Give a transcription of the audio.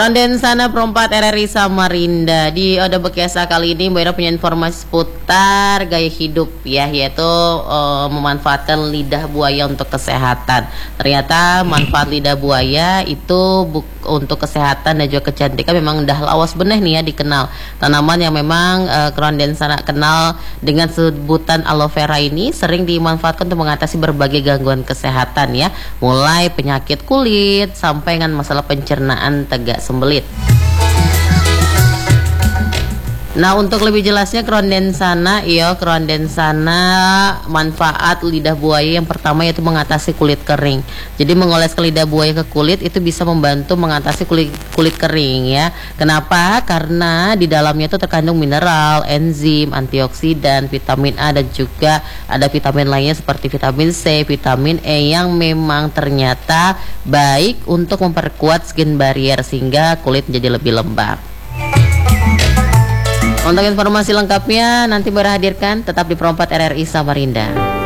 Randen sana perempat RRI Samarinda di Oda Bekesa kali ini Mbak Ira punya informasi seputar gaya hidup ya, yaitu memanfaatkan lidah buaya untuk kesehatan. Ternyata manfaat lidah buaya itu untuk kesehatan dan juga kecantikan memang udah lawas beneh nih ya dikenal. Tanaman yang memang Randen sana kenal dengan sebutan aloe vera ini sering dimanfaatkan untuk mengatasi berbagai gangguan kesehatan ya, mulai penyakit kulit sampai dengan masalah pencernaan tegak sembelit. Nah, untuk lebih jelasnya Kronden sana manfaat lidah buaya yang pertama yaitu mengatasi kulit kering. Jadi mengoles ke lidah buaya ke kulit itu bisa membantu mengatasi kulit kering ya. Kenapa? Karena di dalamnya itu terkandung mineral, enzim, antioksidan, vitamin A dan juga ada vitamin lainnya seperti vitamin C, vitamin E yang memang ternyata baik untuk memperkuat skin barrier sehingga kulit menjadi lebih lembab. Untuk informasi lengkapnya nanti berhadirkan tetap di Perempat RRI Samarinda.